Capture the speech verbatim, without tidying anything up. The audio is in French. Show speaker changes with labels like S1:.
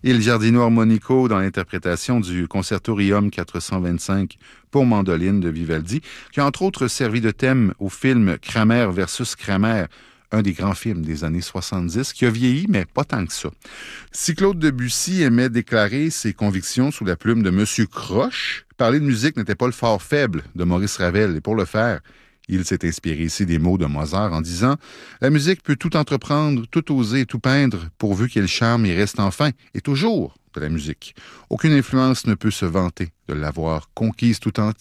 S1: Il Giardino Armonico dans l'interprétation du Concertorium quatre cent vingt-cinq pour mandoline de Vivaldi, qui a entre autres servi de thème au film Kramer versus Kramer, un des grands films des années soixante-dix, qui a vieilli, mais pas tant que ça. Si Claude Debussy aimait déclarer ses convictions sous la plume de Monsieur Croche, parler de musique n'était pas le fort faible de Maurice Ravel, et pour le faire, il s'est inspiré ici des mots de Mozart en disant « La musique peut tout entreprendre, tout oser, tout peindre, pourvu qu'il charme et reste enfin, et toujours de la musique. Aucune influence ne peut se vanter de l'avoir conquise tout entier. »